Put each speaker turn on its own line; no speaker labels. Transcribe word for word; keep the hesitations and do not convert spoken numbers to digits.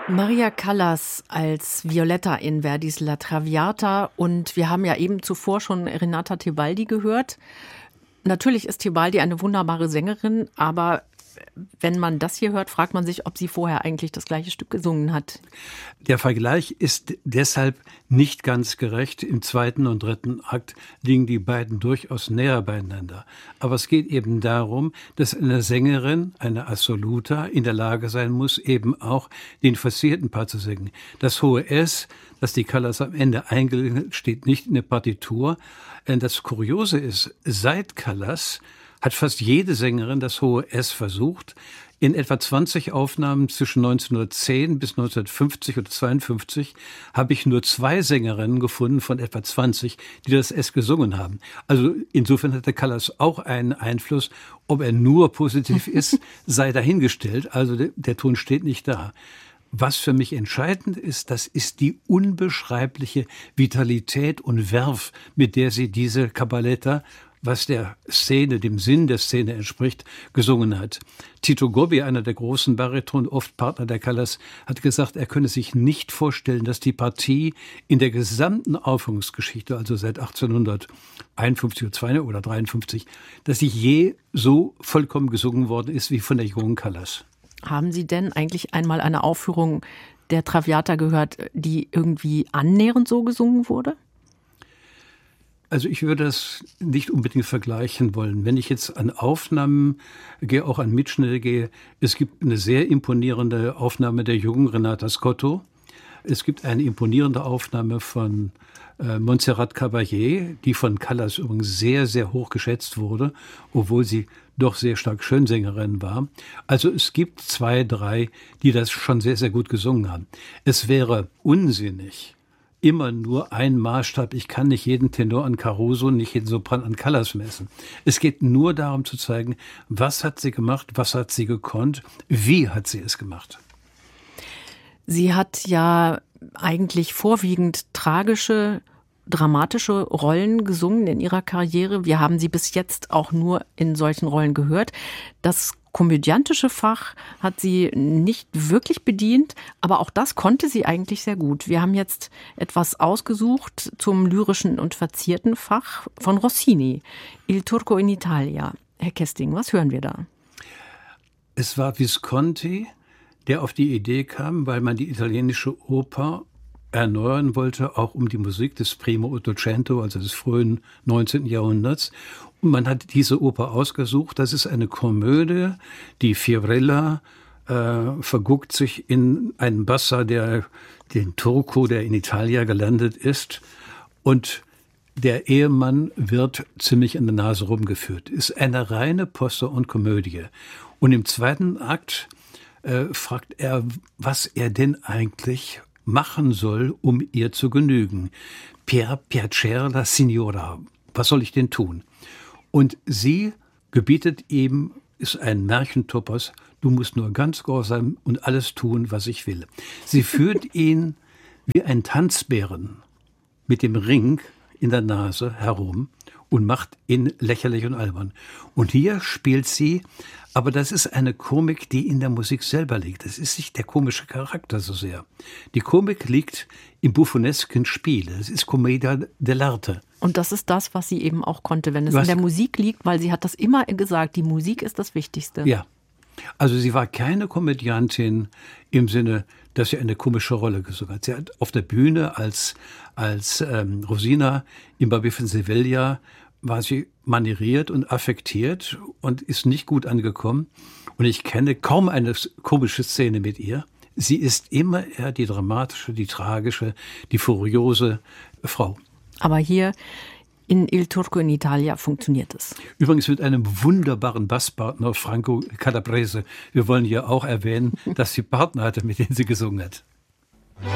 Maria Callas als Violetta in Verdis La Traviata, und wir haben ja eben zuvor schon Renata Tebaldi gehört. Natürlich ist Tebaldi eine wunderbare Sängerin, aber wenn man das hier hört, fragt man sich, ob sie vorher eigentlich das gleiche Stück gesungen hat.
Der Vergleich ist deshalb nicht ganz gerecht. Im zweiten und dritten Akt liegen die beiden durchaus näher beieinander. Aber es geht eben darum, dass eine Sängerin, eine Assoluta, in der Lage sein muss, eben auch den verzierten Part zu singen. Das hohe S, das die Callas am Ende eingelegt hat, steht nicht in der Partitur. Das Kuriose ist, seit Callas hat fast jede Sängerin das hohe S versucht. In etwa zwanzig Aufnahmen zwischen neunzehnhundertzehn bis neunzehnhundertfünfzig oder zweiundfünfzig habe ich nur zwei Sängerinnen gefunden von etwa zwanzig, die das S gesungen haben. Also insofern hatte Callas auch einen Einfluss. Ob er nur positiv ist, sei dahingestellt. Also der, der Ton steht nicht da. Was für mich entscheidend ist, das ist die unbeschreibliche Vitalität und Verve, mit der sie diese Cabaletta, was der Szene, dem Sinn der Szene entspricht, gesungen hat. Tito Gobbi, einer der großen Bariton, oft Partner der Callas, hat gesagt, er könne sich nicht vorstellen, dass die Partie in der gesamten Aufführungsgeschichte, also seit achtzehnhunderteinundfünfzig oder zwei oder dreiundfünfzig, dass sie je so vollkommen gesungen worden ist wie von der jungen Callas.
Haben Sie denn eigentlich einmal eine Aufführung der Traviata gehört, die irgendwie annähernd so gesungen wurde?
Also ich würde das nicht unbedingt vergleichen wollen. Wenn ich jetzt an Aufnahmen gehe, auch an Mitschnitte gehe, es gibt eine sehr imponierende Aufnahme der jungen Renata Scotto. Es gibt eine imponierende Aufnahme von äh, Montserrat Caballé, die von Callas übrigens sehr, sehr hoch geschätzt wurde, obwohl sie doch sehr stark Schönsängerin war. Also es gibt zwei, drei, die das schon sehr, sehr gut gesungen haben. Es wäre unsinnig, immer nur ein Maßstab. Ich kann nicht jeden Tenor an Caruso, nicht jeden Sopran an Callas messen. Es geht nur darum zu zeigen, was hat sie gemacht, was hat sie gekonnt, wie hat sie es gemacht.
Sie hat ja eigentlich vorwiegend tragische, dramatische Rollen gesungen in ihrer Karriere. Wir haben sie bis jetzt auch nur in solchen Rollen gehört. Das komödiantische Fach hat sie nicht wirklich bedient, aber auch das konnte sie eigentlich sehr gut. Wir haben jetzt etwas ausgesucht zum lyrischen und verzierten Fach von Rossini, Il Turco in Italia. Herr Kesting, was hören wir da?
Es war Visconti, der auf die Idee kam, weil man die italienische Oper erneuern wollte, auch um die Musik des Primo Ottocento, also des frühen neunzehnten Jahrhunderts. Und man hat diese Oper ausgesucht. Das ist eine Komödie, die Fiorella äh, verguckt sich in einen Bassa, der den Turco, der in Italia gelandet ist. Und der Ehemann wird ziemlich an der Nase rumgeführt. Ist eine reine Posse und Komödie. Und im zweiten Akt äh, fragt er, was er denn eigentlich machen soll, um ihr zu genügen. Per piacere la signora. Was soll ich denn tun? Und sie gebietet ihm, ist ein Märchentopos, du musst nur ganz gehorsam und alles tun, was ich will. Sie führt ihn wie ein Tanzbären mit dem Ring in der Nase herum und macht ihn lächerlich und albern. Und hier spielt sie, aber das ist eine Komik, die in der Musik selber liegt. Das ist nicht der komische Charakter so sehr. Die Komik liegt im buffonesken Spiel. Das ist Commedia dell'arte.
Und das ist das, was sie eben auch konnte, wenn es was? in der Musik liegt, weil sie hat das immer gesagt, die Musik ist das Wichtigste.
Ja, also sie war keine Komödiantin im Sinne, dass sie eine komische Rolle gesungen hat. Sie hat auf der Bühne als, als ähm, Rosina im Barbier von Sevilla war sie manieriert und affektiert und ist nicht gut angekommen. Und ich kenne kaum eine komische Szene mit ihr. Sie ist immer eher die dramatische, die tragische, die furiose Frau.
Aber hier in Il Turco in Italia funktioniert es.
Übrigens mit einem wunderbaren Basspartner, Franco Calabrese. Wir wollen hier auch erwähnen, dass sie Partner hatte, mit denen sie gesungen hat.